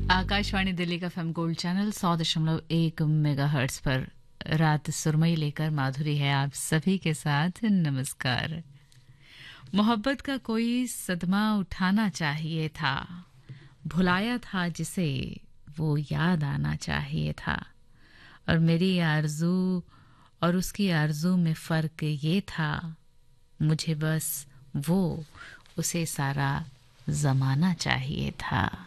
आकाशवाणी दिल्ली का FM gold channel 100.1 megahertz पर रात सुरमई लेकर माधुरी है आप सभी के साथ। नमस्कार। मोहब्बत का कोई सदमा उठाना चाहिए था, भुलाया था जिसे वो याद आना चाहिए था। और मेरी आरज़ू और उसकी आरज़ू में फ़र्क ये था, मुझे बस वो उसे सारा ज़माना चाहिए था।